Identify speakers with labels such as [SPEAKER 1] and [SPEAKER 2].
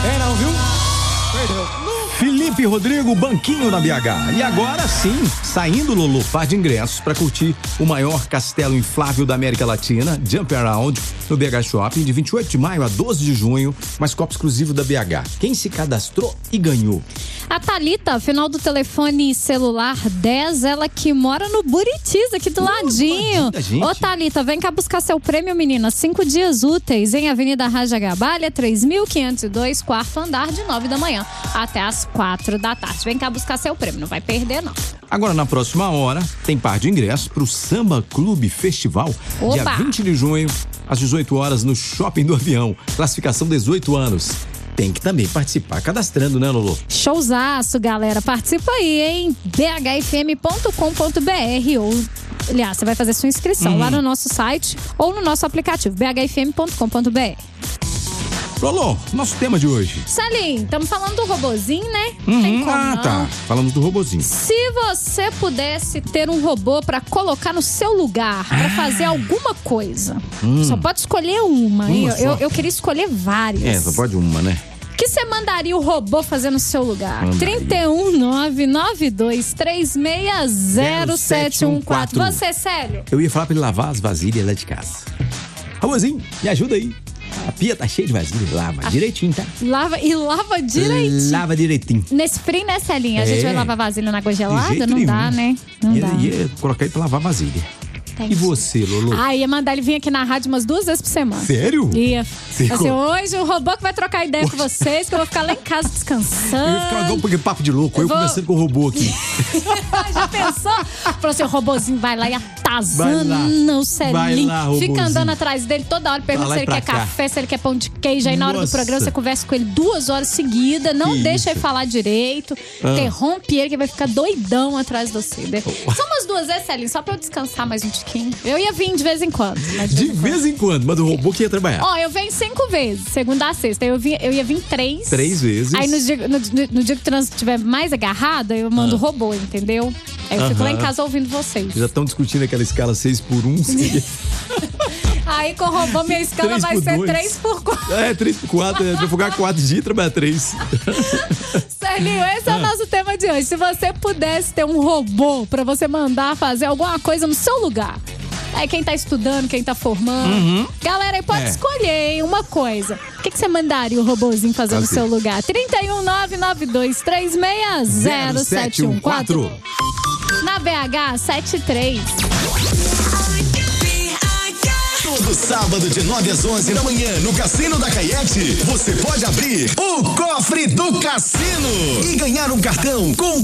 [SPEAKER 1] É não, viu? Perdeu.
[SPEAKER 2] Felipe Rodrigo, banquinho na BH. E agora sim, saindo, Lulu, par de ingressos para curtir o maior castelo inflável da América Latina, Jump Around, no BH Shopping, de 28 de maio a 12 de junho, mais copo exclusivo da BH. Quem se cadastrou e ganhou?
[SPEAKER 3] A Thalita, final do telefone celular 10, ela que mora no Buritis, aqui do ladinho. Ô, Thalita, vem cá buscar seu prêmio, menina. 5 dias úteis em Avenida Raja Gabalha, 3.502, quarto andar, de 9 da manhã até as 4 da tarde. Vem cá buscar seu prêmio, não vai perder, não.
[SPEAKER 2] Agora, na próxima hora, tem par de ingressos pro Samba Clube Festival, dia 20 de junho, às 18 horas, no Shopping do Avião. Classificação 18 anos. Tem que também participar cadastrando, né, Lulu?
[SPEAKER 3] Showzaço, galera. Participa aí, hein? bhfm.com.br ou... Aliás, você vai fazer sua inscrição lá no nosso site ou no nosso aplicativo, bhfm.com.br.
[SPEAKER 2] Lolo, nosso tema de hoje.
[SPEAKER 3] Salim, estamos falando do robozinho, né? Tem como não.
[SPEAKER 2] Tá. Falamos do robozinho.
[SPEAKER 3] Se você pudesse ter um robô pra colocar no seu lugar, pra fazer alguma coisa, só pode escolher uma, hein? Eu queria escolher várias.
[SPEAKER 2] Só pode uma, né?
[SPEAKER 3] O que você mandaria o robô fazer no seu lugar? 31992360714. Você, Célio?
[SPEAKER 2] Eu ia falar pra ele lavar as vasilhas lá de casa. Robozinho, me ajuda aí. A pia tá cheia de vasilha. Lava direitinho, tá?
[SPEAKER 3] Lava direitinho.
[SPEAKER 2] Lava direitinho.
[SPEAKER 3] Nesse frio, né, Celinha? A gente vai lavar vasilha na água gelada? Não dá, né? Não dá.
[SPEAKER 2] Ia colocar ele pra lavar vasilha. E você, Lulu?
[SPEAKER 3] Ia mandar ele vir aqui na rádio umas 2 vezes por semana.
[SPEAKER 2] Sério?
[SPEAKER 3] Ia. Assim, hoje o robô que vai trocar ideia com vocês, que eu vou ficar lá em casa descansando.
[SPEAKER 2] Eu ia ficar igual porque papo de louco. Eu conversando com o robô aqui.
[SPEAKER 3] Já pensou? Falou assim, o robozinho vai lá e atazana o Celinho. Fica andando atrás dele toda hora, pergunta se ele quer café, se ele quer pão de queijo. Aí na hora do programa você conversa com ele 2 horas seguidas, não deixa ele falar direito, interrompe ele que vai ficar doidão atrás de você. Só umas 2 vezes, Celinho, só pra eu descansar mais um tiquinho. Eu ia vir de vez em quando.
[SPEAKER 2] De vez em quando, mas o robô que ia trabalhar.
[SPEAKER 3] Eu venho 5 vezes, segunda a sexta. Eu ia vir 3.
[SPEAKER 2] 3 vezes.
[SPEAKER 3] Aí no dia que o trânsito estiver mais agarrado, eu mando o robô, entendeu? Aí eu fico lá em casa ouvindo vocês.
[SPEAKER 2] Já estão discutindo aquela escala 6x1.
[SPEAKER 3] Aí com o robô minha escala vai ser 3x4.
[SPEAKER 2] 3x4. Vou focar 4 dias e trabalhar 3.
[SPEAKER 3] Celinho, esse é o nosso tema de hoje. Se você pudesse ter um robô pra você mandar fazer alguma coisa no seu lugar. Aí quem tá estudando, quem tá formando. Galera, aí pode escolher, hein, uma coisa. O que você mandaria o robozinho fazer no seu lugar? 31992360714. Na BH 73.
[SPEAKER 4] Todo sábado de 9 às 11 da manhã no Cassino da Caiete, você pode abrir o cofre do cassino e ganhar um cartão com